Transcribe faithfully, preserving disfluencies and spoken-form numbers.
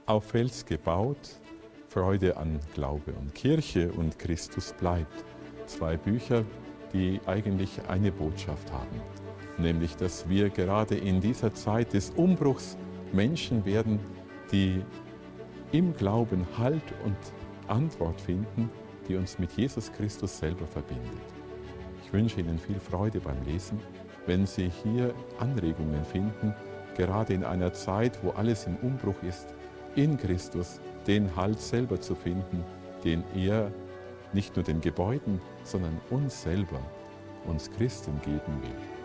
Auf Fels gebaut, Freude an Glaube und Kirche und Christus bleibt. Zwei Bücher, die eigentlich eine Botschaft haben, nämlich dass wir gerade in dieser Zeit des Umbruchs Menschen werden, die im Glauben Halt und Antwort finden, die uns mit Jesus Christus selber verbindet. Ich wünsche Ihnen viel Freude beim Lesen, wenn Sie hier Anregungen finden, gerade in einer Zeit, wo alles im Umbruch ist, in Christus den Halt selber zu finden, den er nicht nur den Gebäuden, sondern uns selber, uns Christen geben will.